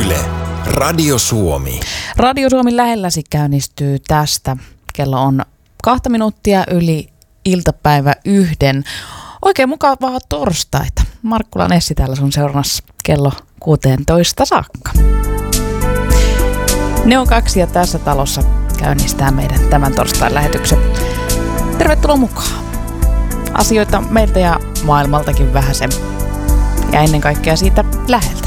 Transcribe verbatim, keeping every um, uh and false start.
Yle, Radio Suomi. Radio Suomi lähelläsi käynnistyy tästä. Kello on kahta minuuttia yli iltapäivä yhden. Oikein mukavaa torstaita. Markkula Nessi täällä sun seurannassa kello kuusitoista saakka. Ne on kaksi ja tässä talossa käynnistää meidän tämän torstain lähetyksen. Tervetuloa mukaan. Asioita meiltä ja maailmaltakin vähäsen. Ja ennen kaikkea siitä läheltä.